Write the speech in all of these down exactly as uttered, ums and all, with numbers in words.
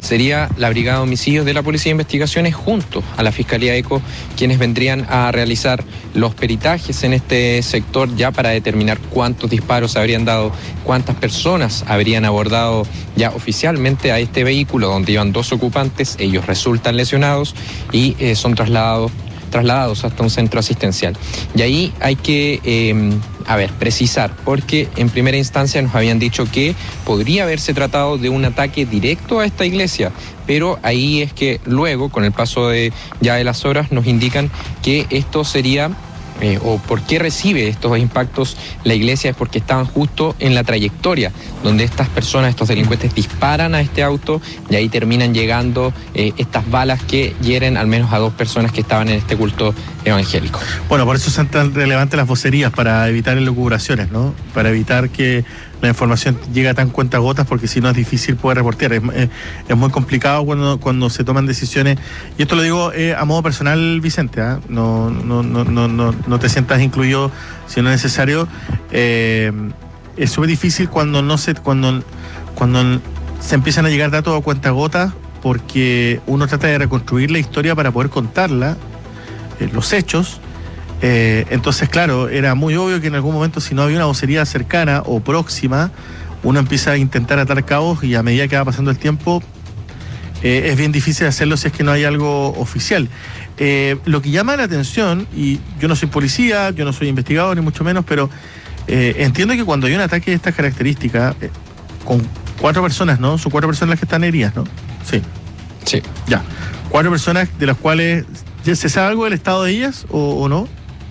sería la Brigada de Homicidios de la Policía de Investigaciones junto a la Fiscalía ECO quienes vendrían a realizar los peritajes en este sector ya para determinar cuántos disparos se habrían dado, cuántas personas habrían abordado ya oficialmente a este vehículo donde iban dos ocupantes. Ellos resultan lesionados y eh, son trasladados trasladados hasta un centro asistencial. Y ahí hay que, eh, a ver, precisar, porque en primera instancia nos habían dicho que podría haberse tratado de un ataque directo a esta iglesia, pero ahí es que luego, con el paso de ya de las horas, nos indican que esto sería... Eh, o por qué recibe estos impactos la iglesia es porque estaban justo en la trayectoria donde estas personas, estos delincuentes disparan a este auto y ahí terminan llegando eh, estas balas que hieren al menos a dos personas que estaban en este culto evangélico. Bueno, por eso son tan relevantes las vocerías, para evitar elucubraciones, ¿no? Para evitar que la información llegue a tan cuentagotas, porque si no es difícil poder reportear. Es, es, es muy complicado cuando, cuando se toman decisiones, y esto lo digo eh, a modo personal, Vicente, ¿eh? no, no, no, no, no, no te sientas incluido si no es necesario. Eh, es súper difícil cuando no se, cuando, cuando se empiezan a llegar datos a cuentagotas, porque uno trata de reconstruir la historia para poder contarla, eh, los hechos. Eh, entonces, claro, era muy obvio que en algún momento, si no había una vocería cercana o próxima, uno empieza a intentar atar cabos, y a medida que va pasando el tiempo eh, es bien difícil hacerlo si es que no hay algo oficial. Eh, lo que llama la atención, y yo no soy policía, yo no soy investigador ni mucho menos, pero eh, entiendo que cuando hay un ataque de estas características, eh, con cuatro personas, ¿no? Son cuatro personas las que están heridas, ¿no? Sí. Sí. Ya. Cuatro personas de las cuales, ¿se sabe algo del estado de ellas o, o no?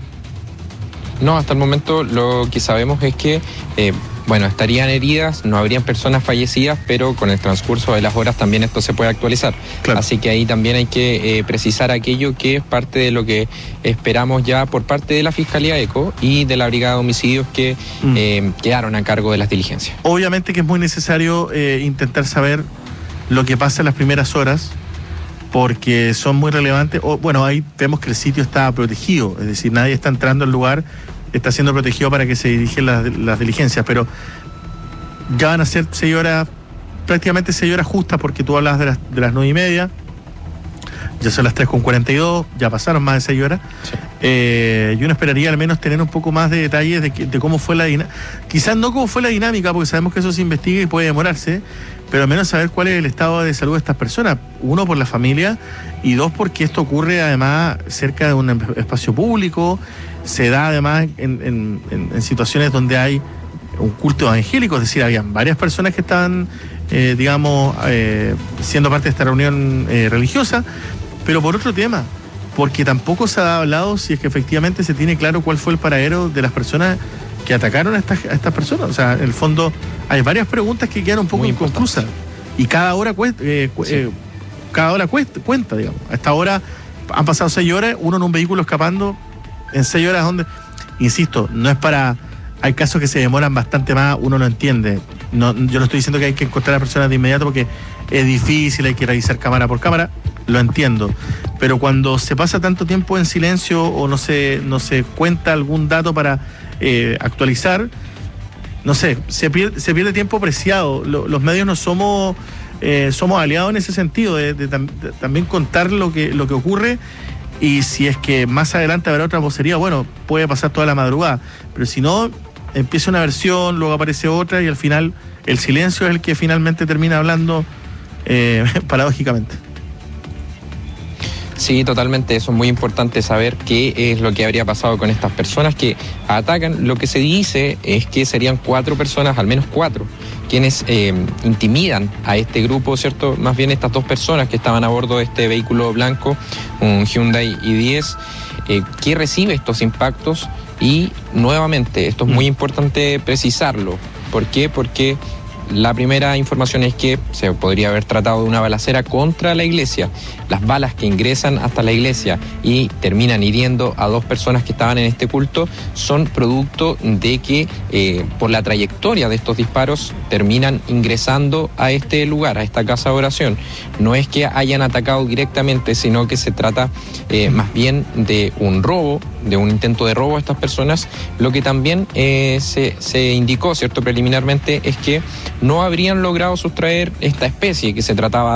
No, hasta el momento lo que sabemos es que, eh, bueno, estarían heridas, no habrían personas fallecidas, pero con el transcurso de las horas también esto se puede actualizar. Claro. Así que ahí también hay que eh, precisar aquello que es parte de lo que esperamos ya por parte de la Fiscalía ECO y de la Brigada de Homicidios que mm. eh, quedaron a cargo de las diligencias. Obviamente que es muy necesario eh, intentar saber lo que pasa en las primeras horas, porque son muy relevantes. O, bueno, ahí vemos que el sitio está protegido, es decir, nadie está entrando al lugar, está siendo protegido para que se dirigen las, las diligencias, pero ya van a ser seis horas, prácticamente seis horas justas, porque tú hablas de las, de las nueve y media, ya son las tres con cuarenta y dos, ya pasaron más de seis horas. Sí. Eh, y uno esperaría al menos tener un poco más de detalles de, que, de cómo fue la dinámica, quizás no cómo fue la dinámica, porque sabemos que eso se investiga y puede demorarse, pero al menos saber cuál es el estado de salud de estas personas. Uno, por la familia, y dos, porque esto ocurre además cerca de un espacio público, se da además en, en, en, en situaciones donde hay un culto evangélico, es decir, habían varias personas que estaban, eh, digamos, eh, siendo parte de esta reunión eh, religiosa, pero por otro tema, porque tampoco se ha hablado si es que efectivamente se tiene claro cuál fue el paradero de las personas que atacaron a estas, a estas personas. O sea, en el fondo hay varias preguntas que quedan un poco inconclusas, y cada hora cuesta, eh, sí. eh, cada hora cuesta, cuenta, digamos. A esta hora han pasado seis horas, uno en un vehículo escapando, en seis horas donde, insisto, no es para, hay casos que se demoran bastante más, uno no entiende. No, yo no estoy diciendo que hay que encontrar a personas de inmediato porque es difícil, hay que revisar cámara por cámara, lo entiendo, pero cuando se pasa tanto tiempo en silencio o no se, no se cuenta algún dato para eh, actualizar, no sé, se pierde, se pierde tiempo preciado. Lo, los medios no somos eh, somos aliados en ese sentido, de, de, de, de también contar lo que, lo que ocurre, y si es que más adelante habrá otra vocería, bueno, puede pasar toda la madrugada, pero si no, empieza una versión, luego aparece otra, y al final el silencio es el que finalmente termina hablando, eh, paradójicamente. Sí, totalmente. Eso es muy importante saber qué es lo que habría pasado con estas personas que atacan. Lo que se dice es que serían cuatro personas, al menos cuatro, quienes eh, intimidan a este grupo, ¿cierto? Más bien estas dos personas que estaban a bordo de este vehículo blanco, un Hyundai i diez, eh, que recibe estos impactos. Y nuevamente, esto es muy importante precisarlo. ¿Por qué? Porque la primera información es que se podría haber tratado de una balacera contra la iglesia. Las balas que ingresan hasta la iglesia y terminan hiriendo a dos personas que estaban en este culto son producto de que eh, por la trayectoria de estos disparos terminan ingresando a este lugar, a esta casa de oración. No es que hayan atacado directamente, sino que se trata eh, más bien de un robo, de un intento de robo a estas personas. Lo que también eh, se, se indicó, ¿cierto?, preliminarmente, es que no habrían logrado sustraer esta especie que se trataba